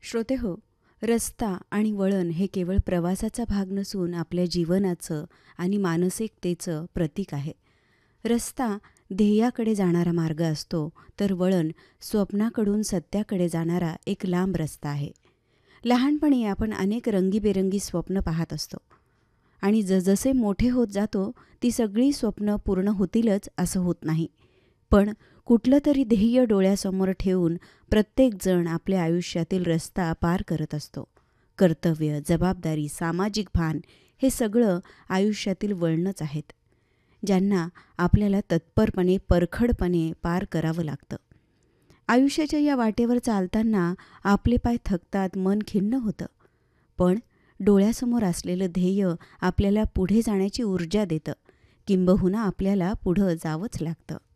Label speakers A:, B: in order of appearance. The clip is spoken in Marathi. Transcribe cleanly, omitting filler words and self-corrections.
A: श्रोतेहो, रस्ता आणि वळण हे केवळ प्रवासाचा भाग नसून आपल्या जीवनाचं आणि मानसिकतेचं प्रतीक आहे. रस्ता ध्येयाकडे जाणारा मार्ग असतो, तर वळण स्वप्नाकडून सत्याकडे जाणारा एक लांब रस्ता आहे. लहानपणी आपण अनेक रंगीबेरंगी स्वप्न पाहत असतो आणि जसजसे मोठे होत जातो, ती सगळी स्वप्न पूर्ण होतीलच असं होत नाही. पण कुठलं तरी ध्येय डोळ्यासमोर ठेवून प्रत्येकजण आपल्या आयुष्यातील रस्ता पार करत असतो. कर्तव्य, जबाबदारी, सामाजिक भान हे सगळं आयुष्यातील वळणच आहेत, ज्यांना आपल्याला तत्परपणे, परखडपणे पार करावं लागतं. आयुष्याच्या या वाटेवर चालताना आपले पाय थकतात, मन खिन्न होतं. पण डोळ्यासमोर असलेलं ध्येय आपल्याला पुढे जाण्याची ऊर्जा देतं, किंबहुना आपल्याला पुढं जावंच लागतं.